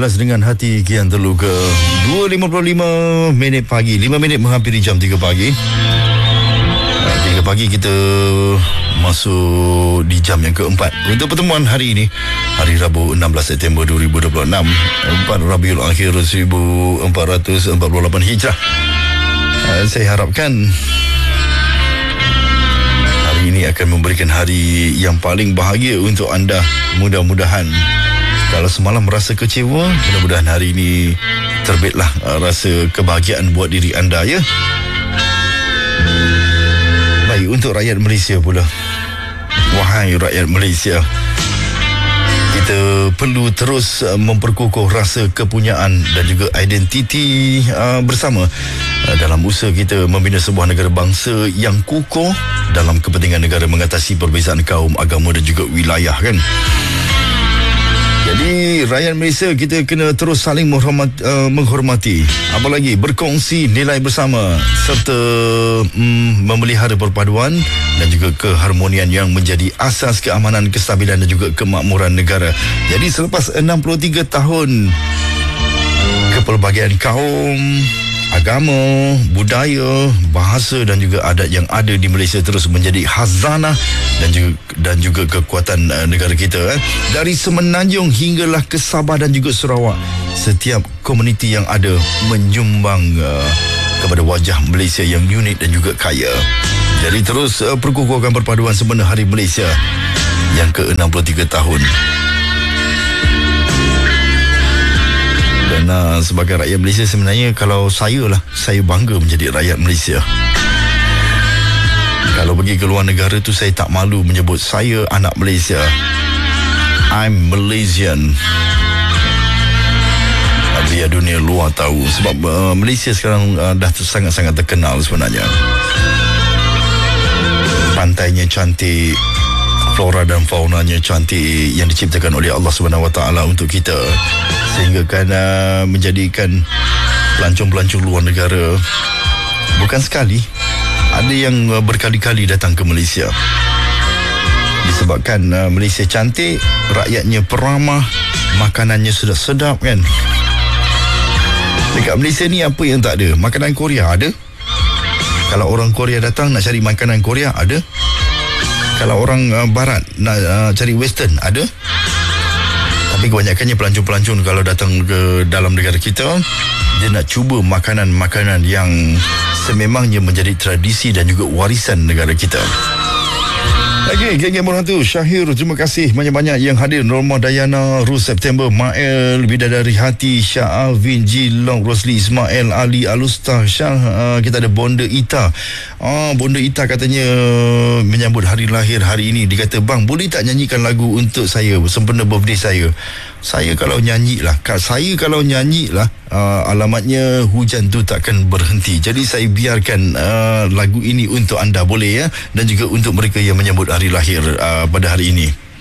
Jelas dengan hati kian terluka. 2.55 minit pagi, 5 minit menghampiri jam 3 pagi. 3 pagi kita masuk di jam yang keempat untuk pertemuan hari ini, hari Rabu 16 September 2026, 4 Rabiul Akhir 1448 Hijrah. Saya harapkan hari ini akan memberikan hari yang paling bahagia untuk anda. Mudah-mudahan kalau semalam merasa kecewa, mudah-mudahan hari ini terbitlah rasa kebahagiaan buat diri anda, ya. Baik, untuk rakyat Malaysia pula. Wahai rakyat Malaysia, kita perlu terus memperkukuh rasa kepunyaan dan juga identiti bersama dalam usaha kita membina sebuah negara bangsa yang kukuh dalam kepentingan negara, mengatasi perbezaan kaum, agama dan juga wilayah, kan. Jadi rakyat Malaysia kita kena terus saling menghormati, apalagi berkongsi nilai bersama serta memelihara perpaduan dan juga keharmonian yang menjadi asas keamanan, kestabilan dan juga kemakmuran negara. Jadi selepas 63 tahun kepelbagaian kaum, agama, budaya, bahasa dan juga adat yang ada di Malaysia terus menjadi khazanah dan juga kekuatan negara kita. Dari Semenanjung hinggalah ke Sabah dan juga Sarawak, setiap komuniti yang ada menyumbang kepada wajah Malaysia yang unik dan juga kaya. Jadi terus perkukuhkan perpaduan sempena Hari Malaysia yang ke-63 tahun. Dan sebagai rakyat Malaysia, sebenarnya kalau saya bangga menjadi rakyat Malaysia. Kalau pergi ke luar negara tu, saya tak malu menyebut saya anak Malaysia. I'm Malaysian. Biar dunia luar tahu. Sebab Malaysia sekarang dah sangat-sangat terkenal sebenarnya. Pantainya cantik, flora dan faunanya cantik, yang diciptakan oleh Allah SWT untuk kita, sehingga kan menjadikan pelancong-pelancong luar negara bukan sekali, ada yang berkali-kali datang ke Malaysia. Disebabkan Malaysia cantik, rakyatnya peramah, makanannya sedap-sedap, kan. Dekat Malaysia ni apa yang tak ada? Makanan Korea ada. Kalau orang Korea datang nak cari makanan Korea, ada. Kalau orang barat nak cari western, ada. Tapi kebanyakannya pelancong-pelancong kalau datang ke dalam negara kita, dia nak cuba makanan-makanan yang sememangnya menjadi tradisi dan juga warisan negara kita. Okey, geng-geng Berhantu, Syahir, terima kasih banyak-banyak yang hadir. Norma Dayana, Rus September, Mael, Bidadari Hati, Syah Alvin, Jilong, Rosli, Ismail, Ali, Alusta, Syah. Kita ada Bonda Ita. Bonda Ita katanya menyambut hari lahir hari ini. Dia kata, bang, boleh tak nyanyikan lagu untuk saya sempena birthday saya? Saya kalau nyanyi lah, alamatnya hujan tu takkan berhenti. Jadi saya biarkan lagu ini untuk anda, boleh, ya? Dan juga untuk mereka yang menyambut hari lahir pada hari ini.